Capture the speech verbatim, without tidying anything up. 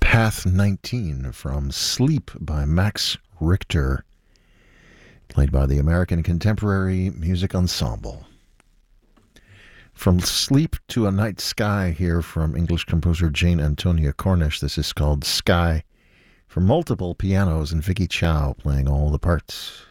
Path nineteen from Sleep by Max Richter, played by the American Contemporary Music Ensemble. From Sleep to a Night Sky here from English composer Jane Antonia Cornish. This is called Sky for multiple pianos and Vicky Chow playing all the parts.